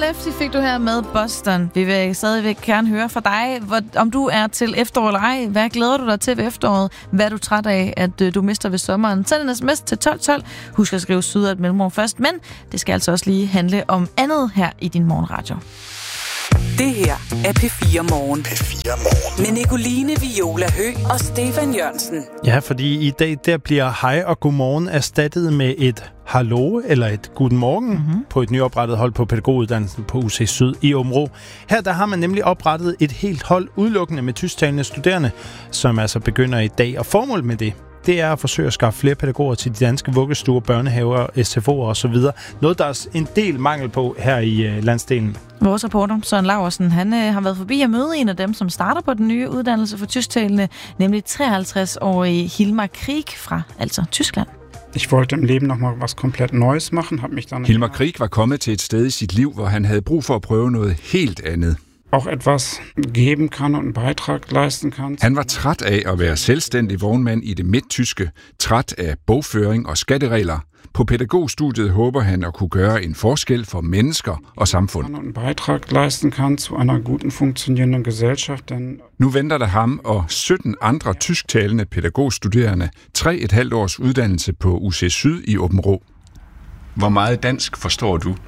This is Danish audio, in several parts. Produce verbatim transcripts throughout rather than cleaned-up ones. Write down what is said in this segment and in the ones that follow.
Lefty fik du her med Boston. Vi vil stadigvæk gerne høre fra dig, hvor, om du er til efterår eller ej. Hvad glæder du dig til ved efteråret? Hvad er du træt af, at uh, du mister ved sommeren? Send en sms til tolv tolv. Husk at skrive syd af et mellemrum først, men det skal altså også lige handle om andet her i din morgenradio. Det her er P fire Morgen. P fire Morgen. Med Nicoline Viola Høgh og Stefan Jørgensen. Ja, fordi i dag der bliver hej og godmorgen erstattet med et hallo eller et guten morgen mm-hmm. på et nyoprettet hold på pædagoguddannelsen på U C Syd i Aabenraa. Her der har man nemlig oprettet et helt hold udelukkende med tysktalende studerende, som altså begynder i dag. Og formålet med det, det er at forsøge at skaffe flere pædagoger til de danske vuggestuer, børnehaver, S F O'er osv. Noget, der er en del mangel på her i øh, landsdelen. Vores reporter, Søren Laursen, han øh, har været forbi at møde en af dem, som starter på den nye uddannelse for tysktalende, nemlig treoghalvtreds-årige Hilmar Krieg fra altså Tyskland. Ich wollte im Leben noch mal was komplett Neues machen, habe mich dann Hilmar Krieg var kommet til et sted i sit liv, hvor han havde brug for at prøve noget helt andet. Auch etwas geben kann und einen Beitrag leisten kann. Han var træt af at være selvstændig vognmand i det midttyske, træt af bogføring og skatteregler. På pædagogstudiet håber han at kunne gøre en forskel for mennesker og samfund. Und einen Beitrag leisten kann zu einer guten funktionierenden Gesellschaft. Denn nu venter der ham og sytten andre tysktalende pædagogstuderende tre et halvt års uddannelse på U C Syd i Aabenraa. Hvor meget dansk forstår du?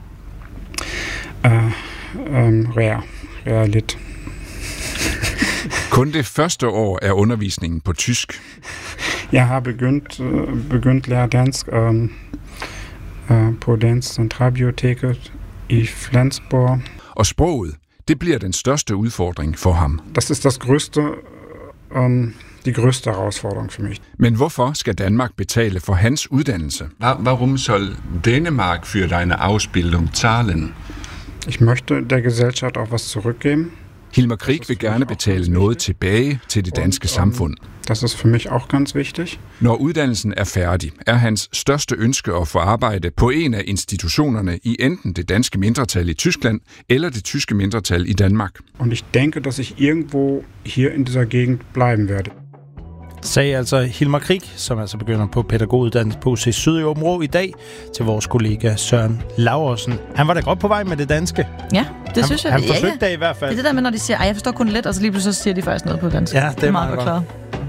Uh, um, rea, rea lidt. Kun det første år er undervisningen på tysk. Jeg har begyndt, uh, begyndt lære dansk um, uh, på Dansk Centralbiblioteket i Flensborg. Og sproget, det bliver den største udfordring for ham. Das ist das größte, um, die größte Herausforderung für mich. Men hvorfor skal Danmark betale for hans uddannelse? Warum soll Dänemark für deine Ausbildung zahlen? Ich möchte der Gesellschaft auch was zurückgeben. Hilmar Krieg vil gerne betale noget tilbage til det danske samfund. Das ist für mich auch ganz wichtig. Når uddannelsen er færdig, er hans største ønske at få arbejde på en af institutionerne i enten det danske mindretal i Tyskland eller det tyske mindretal i Danmark. Und ich denke, dass ich irgendwo hier in dieser Gegend bleiben werde. Sagde altså Hilmar Krieg, som altså begynder på pædagoguddannelsen på U C Syd i Aabenraa i dag, til vores kollega Søren Laursen. Han var da godt på vej med det danske. Ja, det han, synes jeg. Han ja, forsøgte ja. det i hvert fald. Det er det der med, når de siger, ej, jeg forstår kun lidt, og så lige pludselig så siger de faktisk noget på dansk. Ja, det er, det er meget, meget godt. klart.